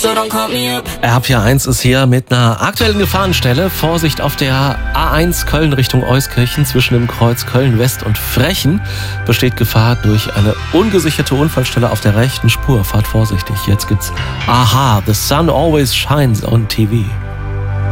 RPR 1 ist hier mit einer aktuellen Gefahrenstelle. Vorsicht auf der A1 Köln Richtung Euskirchen zwischen dem Kreuz Köln West und Frechen besteht Gefahr durch eine ungesicherte Unfallstelle auf der rechten Spur. Fahrt vorsichtig. Jetzt gibt's Aha, The Sun Always Shines on TV.